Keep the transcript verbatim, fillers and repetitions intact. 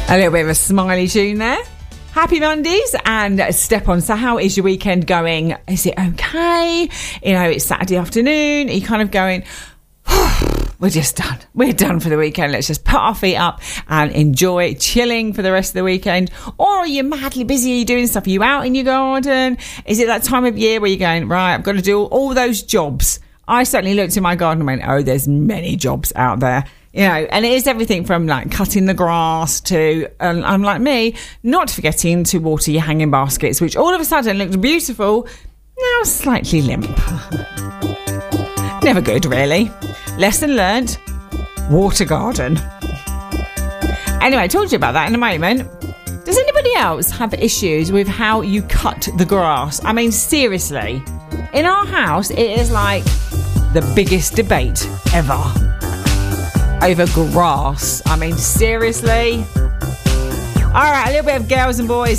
A little bit of a smiley tune there. Happy Mondays and step on. So how is your weekend going? Is it okay? You know, it's Saturday afternoon. Are you kind of going, oh, we're just done. We're done for the weekend. Let's just put our feet up and enjoy chilling for the rest of the weekend. Or are you madly busy? Are you doing stuff? Are you out in your garden? Is it that time of year where you're going, right, I've got to do all those jobs. I certainly looked in my garden and went, oh, there's many jobs out there. You know, and it is everything from like cutting the grass to, um, unlike me, not forgetting to water your hanging baskets, which all of a sudden looked beautiful, now slightly limp. Never good, really. Lesson learnt, water garden. Anyway, I told you about that in a moment. Does anybody else have issues with how you cut the grass? I mean, seriously, in our house, it is like the biggest debate ever. Over grass. I mean, seriously? All right, a little bit of Girls and Boys.